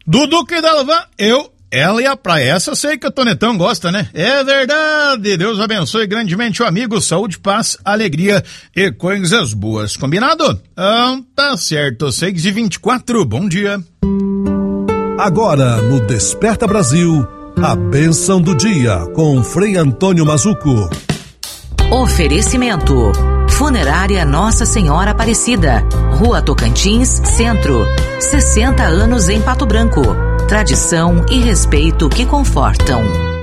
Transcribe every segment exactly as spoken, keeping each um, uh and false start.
Do Duque da Alvan, eu, ela e a praia. Essa eu sei que o Tonetão gosta, né? É verdade. Deus abençoe grandemente o amigo. Saúde, paz, alegria e coisas boas. Combinado? Ah, tá certo. seis e vinte e quatro, bom dia. Agora, no Desperta Brasil, a bênção do dia com Frei Antônio Mazuco. Oferecimento: Funerária Nossa Senhora Aparecida, Rua Tocantins, Centro. sessenta anos em Pato Branco. Tradição e respeito que confortam.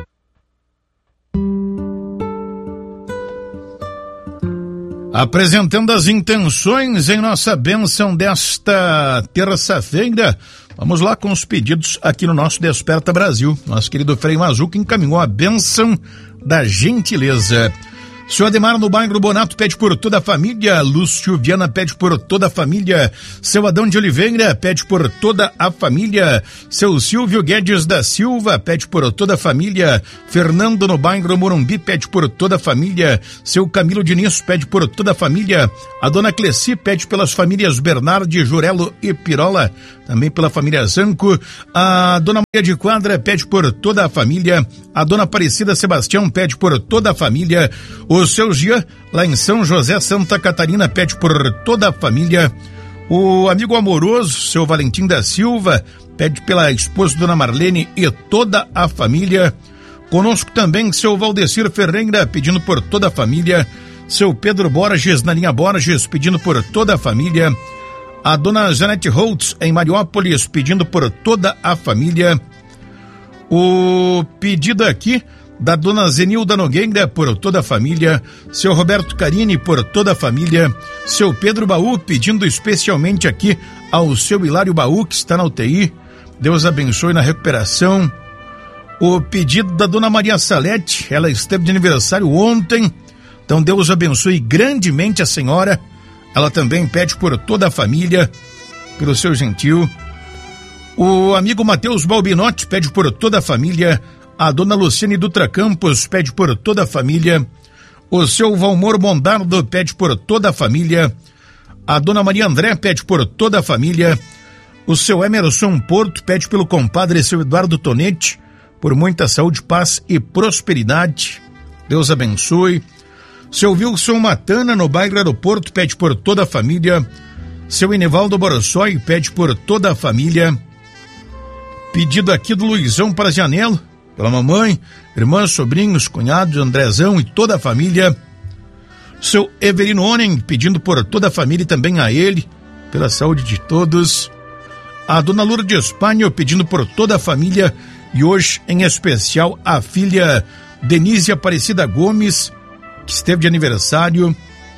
Apresentando as intenções em nossa bênção desta terça-feira, vamos lá com os pedidos aqui no nosso Desperta Brasil. Nosso querido Frei Mazuco encaminhou a bênção da gentileza. Seu Ademar no bairro Bonato pede por toda a família. Lúcio Viana pede por toda a família. Seu Adão de Oliveira pede por toda a família. Seu Silvio Guedes da Silva pede por toda a família. Fernando no bairro Morumbi pede por toda a família. Seu Camilo Diniz pede por toda a família. A dona Cleci pede pelas famílias Bernardi, Jurelo e Pirola, também pela família Zanco. A dona Maria de Quadra pede por toda a família. A dona Aparecida Sebastião pede por toda a família. O seu Gia, lá em São José, Santa Catarina, pede por toda a família. O amigo amoroso, seu Valentim da Silva, pede pela esposa dona Marlene e toda a família. Conosco também seu Valdecir Ferreira, pedindo por toda a família. Seu Pedro Borges, na linha Borges, pedindo por toda a família. A dona Janete Holtz, em Mariópolis, pedindo por toda a família. O pedido aqui da dona Zenilda Nogueira por toda a família. Seu Roberto Carini por toda a família. Seu Pedro Baú pedindo especialmente aqui ao seu Hilário Baú, que está na U T I. Deus abençoe na recuperação. O pedido da dona Maria Salete, ela esteve de aniversário ontem, então Deus abençoe grandemente a senhora. Ela também pede por toda a família, pelo seu gentil. O amigo Matheus Balbinotti pede por toda a família. A dona Luciane Dutra Campos pede por toda a família. O seu Valmor Mondardo pede por toda a família. A dona Maria André pede por toda a família. O seu Emerson Porto pede pelo compadre seu Eduardo Tonetti, por muita saúde, paz e prosperidade. Deus abençoe. Seu Wilson Matana, no bairro Aeroporto, pede por toda a família. Seu Enevaldo Borossói pede por toda a família. Pedido aqui do Luizão para Janelo, pela mamãe, irmãs, sobrinhos, cunhados, Andrezão e toda a família. Seu Everino Onen, pedindo por toda a família e também a ele, pela saúde de todos. A dona Lourdes Espanho, pedindo por toda a família e hoje, em especial, a filha Denise Aparecida Gomes, que esteve de aniversário.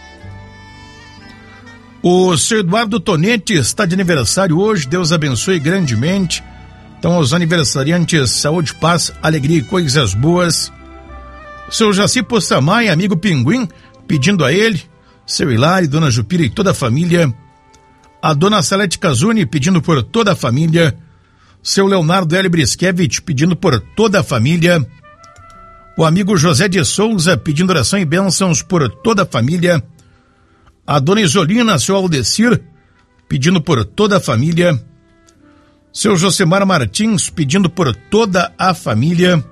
O seu Eduardo Tonetti está de aniversário hoje, Deus abençoe grandemente. Então, aos aniversariantes, saúde, paz, alegria e coisas boas. Seu Jaci Possamay, amigo Pinguim, pedindo a ele, seu Hilário, dona Jupira e toda a família. A dona Salete Casuni, pedindo por toda a família. Seu Leonardo L. Briskevich, pedindo por toda a família. O amigo José de Souza, pedindo oração e bênçãos por toda a família. A dona Isolina, seu Aldecir, pedindo por toda a família. Seu Josemar Martins, pedindo por toda a família.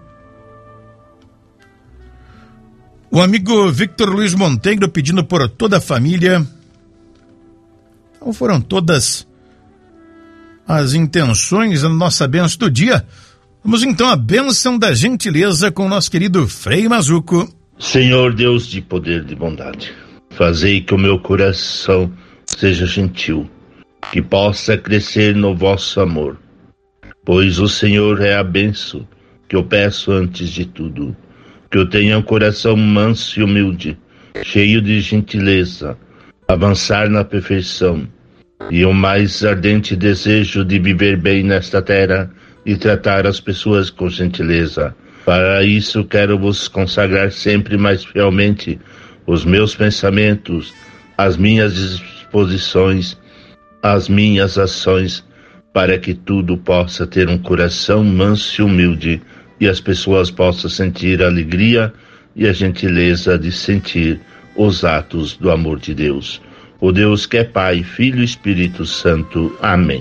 O amigo Victor Luiz Monteiro, pedindo por toda a família. Então foram todas as intenções da nossa bênção do dia. Vamos então à bênção da gentileza com o nosso querido Frei Mazuco. Senhor Deus de poder e de bondade, fazei que o meu coração seja gentil, que possa crescer no vosso amor, pois o Senhor é a bênção que eu peço antes de tudo, que eu tenha um coração manso e humilde, cheio de gentileza, avançar na perfeição e o mais ardente desejo de viver bem nesta terra e tratar as pessoas com gentileza. Para isso quero vos consagrar sempre mais fielmente os meus pensamentos, as minhas disposições, as minhas ações, para que tudo possa ter um coração manso e humilde e as pessoas possam sentir a alegria e a gentileza de sentir os atos do amor de Deus. O Deus que é Pai, Filho e Espírito Santo. Amém.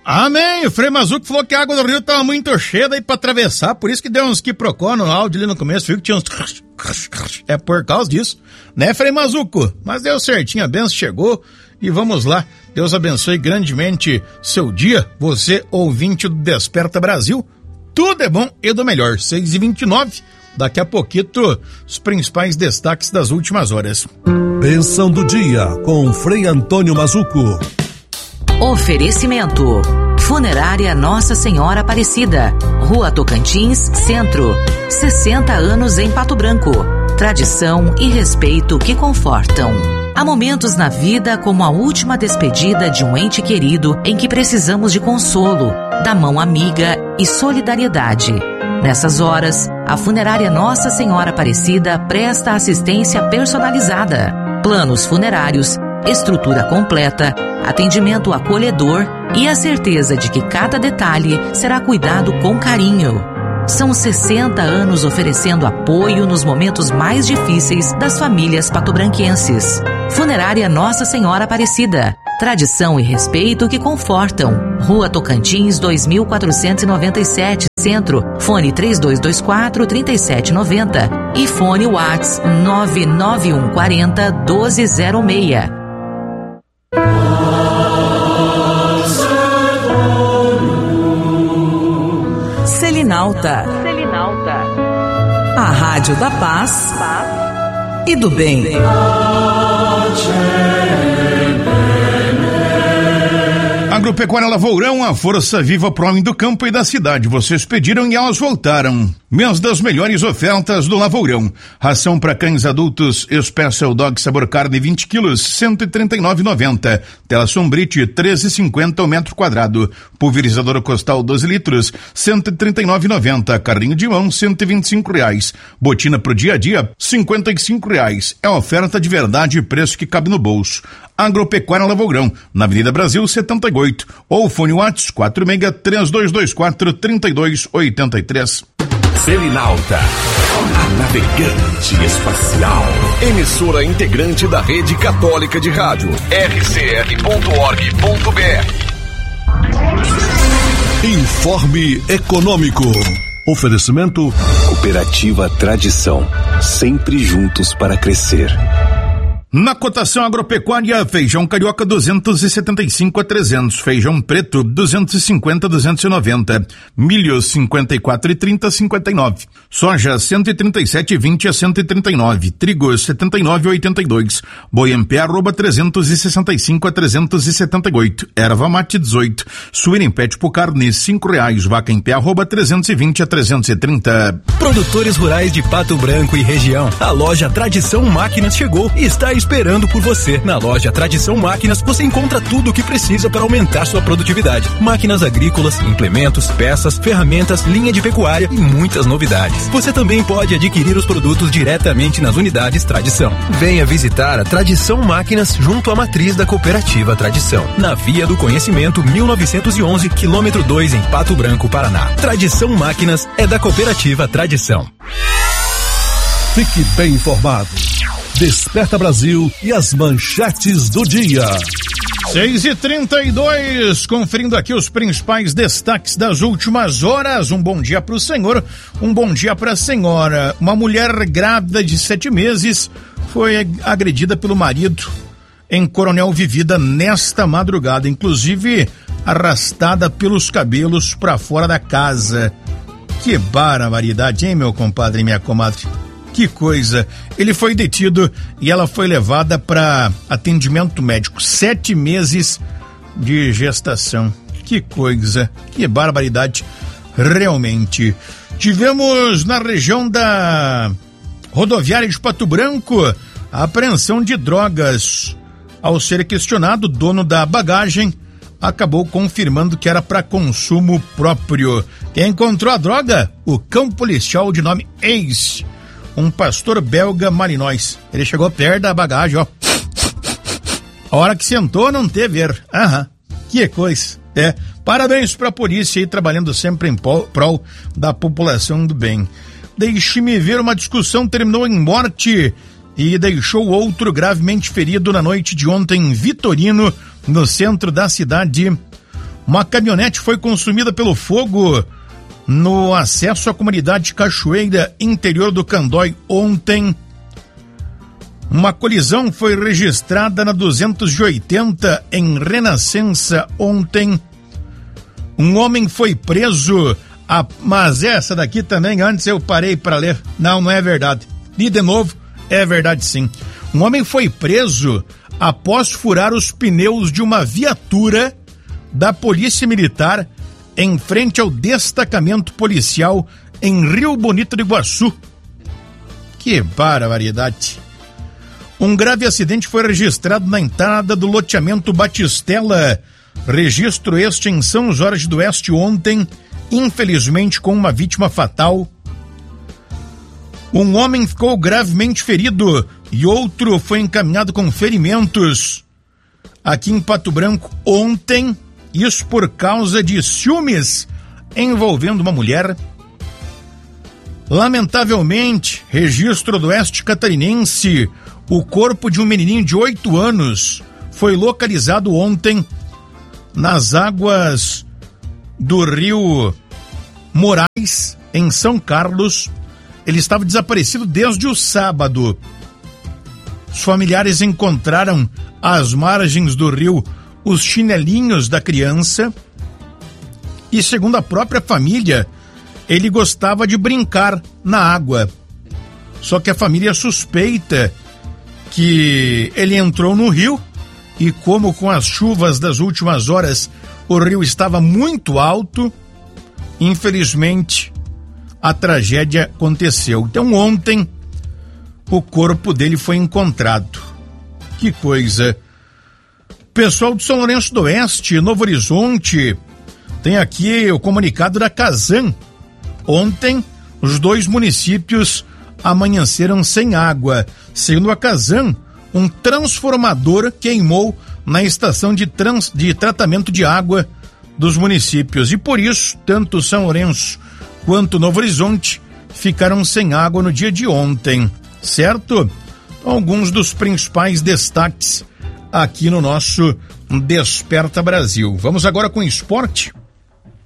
Amém. O Frei Mazuco falou que a água do rio tava muito cheia daí pra atravessar, por isso que deu uns quiprocó no áudio ali no começo, viu que tinha uns... É por causa disso, né, Frei Mazuco? Mas deu certinho, a benção chegou e vamos lá. Deus abençoe grandemente seu dia, você ouvinte do Desperta Brasil. Tudo é bom e do melhor. seis e vinte e nove, daqui a pouquinho, os principais destaques das últimas horas. Bênção do dia com Frei Antônio Mazuco. Oferecimento: Funerária Nossa Senhora Aparecida, Rua Tocantins, Centro. sessenta anos em Pato Branco. Tradição e respeito que confortam. Há momentos na vida como a última despedida de um ente querido em que precisamos de consolo, da mão amiga e solidariedade. Nessas horas, a Funerária Nossa Senhora Aparecida presta assistência personalizada, planos funerários, estrutura completa, atendimento acolhedor e a certeza de que cada detalhe será cuidado com carinho. São sessenta anos oferecendo apoio nos momentos mais difíceis das famílias patobranquenses. Funerária Nossa Senhora Aparecida. Tradição e respeito que confortam. Rua Tocantins, dois mil quatrocentos e noventa e sete, Centro. Fone três dois dois quatro, três sete nove zero e fone WhatsApp nove nove um quatro zero, um dois zero seis. Selinalta. Selinalta. A Rádio da Paz, Paz e do Bem. Agropecuária Lavourão, a força viva pro homem do campo e da cidade. Vocês pediram e elas voltaram. Mês das melhores ofertas do Lavourão. Ração para cães adultos Special Dog Sabor Carne vinte quilos, cento e trinta e nove reais e noventa centavos. Tela Sombrite, treze reais e cinquenta centavos o metro quadrado. Pulverizador Costal doze litros, cento e trinta e nove reais e noventa centavos. Carrinho de mão, cento e vinte e cinco reais. Botina pro dia a dia, cinquenta e cinco reais. É oferta de verdade e preço que cabe no bolso. Agropecuária Lavourão, na Avenida Brasil setenta e oito, ou fone WhatsApp quatro seis três dois dois quatro, três dois oito três. Selinalta, a navegante espacial, emissora integrante da Rede Católica de Rádio, r c r ponto org ponto b r. Informe Econômico. Oferecimento Cooperativa Tradição, sempre juntos para crescer. Na cotação agropecuária, feijão carioca duzentos e setenta e cinco a trezentos, feijão preto duzentos e cinquenta a duzentos e noventa, milho cinquenta e quatro e trinta a cinquenta e nove, soja cento e trinta e sete e vinte a cento e trinta e nove, trigo setenta e nove a oitenta e dois, boi em pé arroba trezentos e sessenta e cinco a trezentos e setenta e oito, erva mate dezoito, suína em pé tipo carne cinco reais, vaca em pé arroba trezentos e vinte a trezentos e trinta. Produtores rurais de Pato Branco e região, a loja Tradição Máquinas chegou e está esperando por você. Na loja Tradição Máquinas você encontra tudo o que precisa para aumentar sua produtividade. Máquinas agrícolas, implementos, peças, ferramentas, linha de pecuária e muitas novidades. Você também pode adquirir os produtos diretamente nas unidades Tradição. Venha visitar a Tradição Máquinas junto à matriz da Cooperativa Tradição, na Via do Conhecimento mil novecentos e onze, quilômetro dois, em Pato Branco, Paraná. Tradição Máquinas é da Cooperativa Tradição. Fique bem informado. Desperta Brasil e as manchetes do dia. seis e trinta e dois, conferindo aqui os principais destaques das últimas horas. Um bom dia para o senhor, um bom dia para a senhora. Uma mulher grávida de sete meses foi agredida pelo marido em Coronel Vivida nesta madrugada, inclusive arrastada pelos cabelos para fora da casa. Que barbaridade, hein, meu compadre e minha comadre? Que coisa. Ele foi detido e ela foi levada para atendimento médico. Sete meses de gestação. Que coisa. Que barbaridade. Realmente. Tivemos na região da rodoviária de Pato Branco a apreensão de drogas. Ao ser questionado, o dono da bagagem acabou confirmando que era para consumo próprio. Quem encontrou a droga? O cão policial de nome Ace. Um pastor belga marinóis. Ele chegou perto da bagagem, ó. A hora que sentou não teve erro. Aham, que coisa. É, parabéns pra polícia aí, trabalhando sempre em prol da população do bem. Deixe-me ver, uma discussão terminou em morte e deixou outro gravemente ferido na noite de ontem em Vitorino, no centro da cidade. Uma caminhonete foi consumida pelo fogo no acesso à comunidade Cachoeira, interior do Candói, ontem. Uma colisão foi registrada na duzentos e oitenta em Renascença ontem. Um homem foi preso, a... mas essa daqui também, antes eu parei para ler. Não, não é verdade. Li de novo, é verdade sim. Um homem foi preso após furar os pneus de uma viatura da Polícia Militar em frente ao destacamento policial em Rio Bonito do Iguaçu. Que barbaridade. Um grave acidente foi registrado na entrada do loteamento Batistela. Registro este em São Jorge do Oeste ontem, infelizmente com uma vítima fatal. Um homem ficou gravemente ferido e outro foi encaminhado com ferimentos aqui em Pato Branco ontem, isso por causa de ciúmes envolvendo uma mulher. Lamentavelmente, registro do Oeste Catarinense, o corpo de um menininho de oito anos foi localizado ontem nas águas do rio Moraes, em São Carlos. Ele estava desaparecido desde o sábado. Os familiares encontraram às margens do rio os chinelinhos da criança e, segundo a própria família, ele gostava de brincar na água. Só que a família suspeita que ele entrou no rio e, como com as chuvas das últimas horas o rio estava muito alto, infelizmente a tragédia aconteceu. Então ontem o corpo dele foi encontrado. Que coisa. Pessoal de São Lourenço do Oeste, Novo Horizonte, tem aqui o comunicado da Casan. Ontem os dois municípios amanheceram sem água. Segundo a Casan, um transformador queimou na estação de, trans, de tratamento de água dos municípios e por isso tanto São Lourenço quanto Novo Horizonte ficaram sem água no dia de ontem, certo? Alguns dos principais destaques aqui no nosso Desperta Brasil. Vamos agora com esporte.